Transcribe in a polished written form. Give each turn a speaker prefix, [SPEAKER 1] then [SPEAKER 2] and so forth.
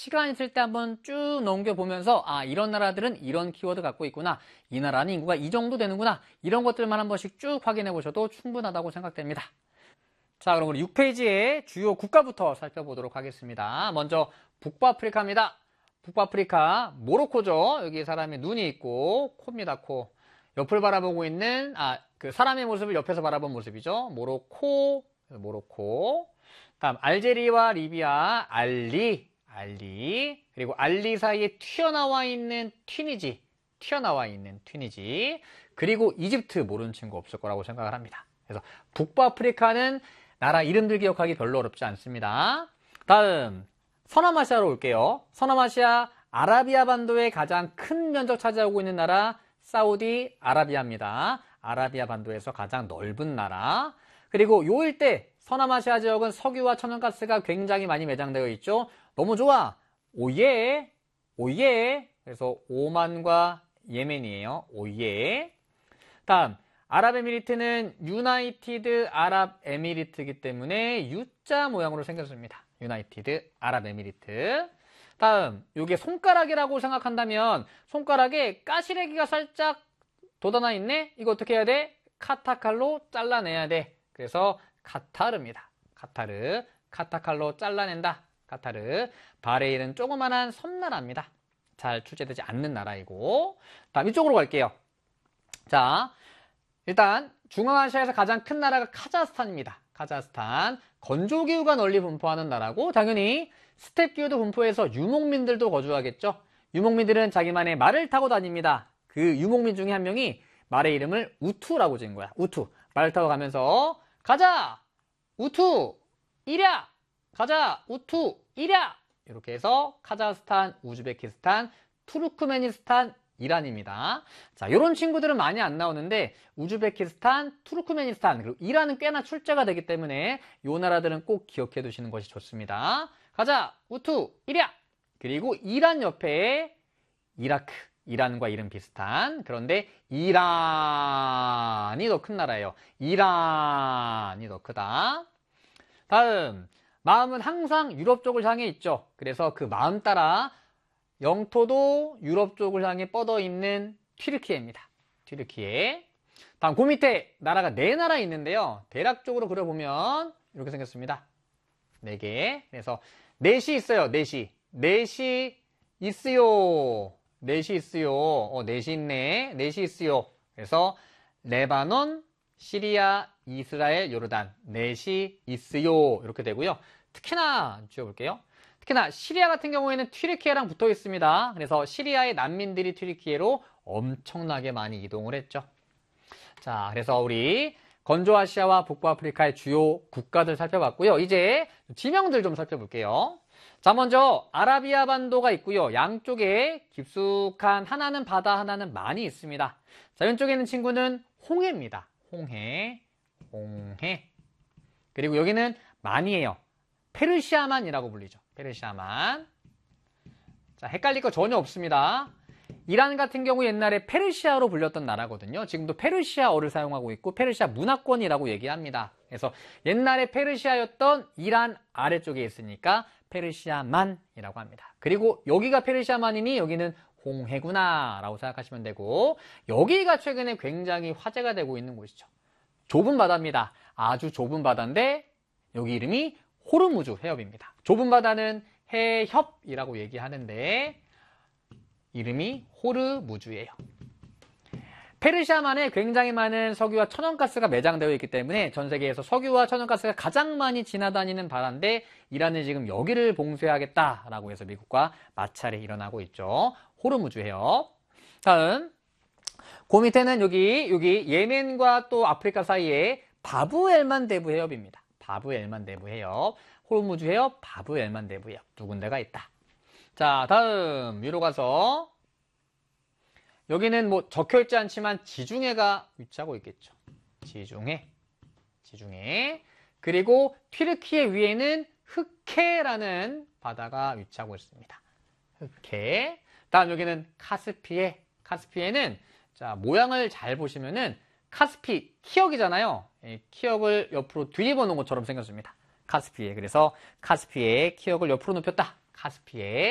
[SPEAKER 1] 시간 있을 때 한번 쭉 넘겨보면서 이런 나라들은 이런 키워드 갖고 있구나. 이 나라는 인구가 이 정도 되는구나. 이런 것들만 한 번씩 쭉 확인해 보셔도 충분하다고 생각됩니다. 자, 그럼 우리 6페이지의 주요 국가부터 살펴보도록 하겠습니다. 먼저 북부아프리카입니다. 북부아프리카 모로코죠. 여기 사람의 눈이 있고 코입니다. 코. 옆을 바라보고 있는 그 사람의 모습을 옆에서 바라본 모습이죠. 모로코. 다음 알제리와 리비아 알리. 그리고 알리 사이에 튀어나와 있는 튀니지. 그리고 이집트 모르는 친구 없을 거라고 생각을 합니다. 그래서 북부아프리카는 나라 이름들 기억하기 별로 어렵지 않습니다. 다음 서남아시아로 올게요. 서남아시아 아라비아 반도의 가장 큰 면적 차지하고 있는 나라 사우디아라비아입니다. 아라비아 반도에서 가장 넓은 나라. 그리고 요 일대 서남아시아 지역은 석유와 천연가스가 굉장히 많이 매장되어 있죠. 너무 좋아. 오예. 그래서 오만과 예멘이에요. 오예. 다음 아랍에미리트는 유나이티드 아랍에미리트이기 때문에 U자 모양으로 생겼습니다. 유나이티드 아랍에미리트. 다음 이게 손가락이라고 생각한다면 손가락에 가시래기가 살짝 돋아나 있네. 이거 어떻게 해야 돼? 카타칼로 잘라내야 돼. 그래서 카타르입니다. 카타칼로 잘라낸다. 카타르. 바레인은 조그만한 섬나라입니다. 잘 출제되지 않는 나라이고. 다음 이쪽으로 갈게요. 자, 일단 중앙아시아에서 가장 큰 나라가 카자흐스탄입니다. 카자흐스탄. 건조기후가 널리 분포하는 나라고 당연히 스텝기후도 분포해서 유목민들도 거주하겠죠. 유목민들은 자기만의 말을 타고 다닙니다. 그 유목민 중에 한 명이 말의 이름을 우투라고 지은 거야. 우투. 말을 타고 가면서 가자! 우투! 이랴! 가자! 우투! 이랴! 이렇게 해서 카자흐스탄, 우즈베키스탄, 투르크메니스탄, 이란입니다. 자, 이런 친구들은 많이 안 나오는데 우즈베키스탄, 투르크메니스탄, 그리고 이란은 꽤나 출제가 되기 때문에 이 나라들은 꼭 기억해 두시는 것이 좋습니다. 가자! 우투! 이랴! 그리고 이란 옆에 이라크, 이란과 이름 비슷한 그런데 이란이 더 큰 나라예요. 이란이 더 크다. 다음 마음은 항상 유럽 쪽을 향해 있죠. 그래서 그 마음 따라 영토도 유럽 쪽을 향해 뻗어 있는 튀르키예입니다. 튀르키예. 다음 그 밑에 나라가 4나라 있는데요. 대략적으로 그려보면 이렇게 생겼습니다. 4개. 그래서 넷이 있어요. 넷이 있어요. 넷이 있네. 넷이 있어요. 그래서 레바논, 시리아, 이스라엘, 요르단. 넷이 있어요. 이렇게 되고요. 특히나 지워볼게요. 특히나 시리아 같은 경우에는 튀르키예랑 붙어 있습니다. 그래서 시리아의 난민들이 튀르키예로 엄청나게 많이 이동을 했죠. 자, 그래서 우리 건조아시아와 북부아프리카의 주요 국가들 살펴봤고요. 이제 지명들 좀 살펴볼게요. 자, 먼저 아라비아 반도가 있고요. 양쪽에 깊숙한 하나는 바다, 하나는 많이 있습니다. 자, 왼쪽에 있는 친구는 홍해입니다. 홍해. 그리고 여기는 만이에요. 페르시아만이라고 불리죠. 페르시아만. 자, 헷갈릴 거 전혀 없습니다. 이란 같은 경우 옛날에 페르시아로 불렸던 나라거든요. 지금도 페르시아어를 사용하고 있고 페르시아 문화권이라고 얘기합니다. 그래서 옛날에 페르시아였던 이란 아래쪽에 있으니까 페르시아만이라고 합니다. 그리고 여기가 페르시아만이니 여기는 홍해구나 라고 생각하시면 되고 여기가 최근에 굉장히 화제가 되고 있는 곳이죠. 좁은 바다입니다. 아주 좁은 바다인데 여기 이름이 호르무즈 해협입니다. 좁은 바다는 해협이라고 얘기하는데 이름이 호르무즈예요. 페르시아만에 굉장히 많은 석유와 천연가스가 매장되어 있기 때문에 전 세계에서 석유와 천연가스가 가장 많이 지나다니는 바다인데 이란은 지금 여기를 봉쇄하겠다라고 해서 미국과 마찰이 일어나고 있죠. 호르무즈 해협. 다음 그 밑에는 여기 예멘과 또 아프리카 사이에 바브엘만데브 해협입니다. 바브엘만데브 해협, 호르무즈 해협, 바브엘만데브 해협 두 군데가 있다. 자, 다음 위로 가서 여기는 뭐 적혀있지 않지만 지중해가 위치하고 있겠죠. 지중해. 그리고 튀르키예 위에는 흑해라는 바다가 위치하고 있습니다. 흑해. 다음 여기는 카스피해. 카스피해는 자, 모양을 잘 보시면은 카스피 키역이잖아요. 키역을 옆으로 뒤집어 놓은 것처럼 생겼습니다. 카스피해. 그래서 카스피해 키역을 옆으로 눕혔다. 카스피해.